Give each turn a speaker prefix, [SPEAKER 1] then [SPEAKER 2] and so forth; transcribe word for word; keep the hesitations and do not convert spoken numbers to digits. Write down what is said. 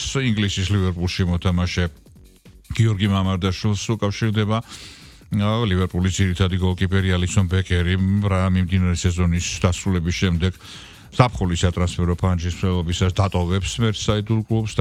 [SPEAKER 1] ინგლისის ლივერპულში მოთამაშე გიორგი მამარდაშვილს უკავშირდება ლივერპულის ძირითადი გოლკიპერი ალისონ ბეკერი მიმდინარე სეზონის დასრულების შემდეგ ზაფხულის სატრანსფერო ფანჯრის მსვლელობისას დატოვებს მერსაიდულ კლუბს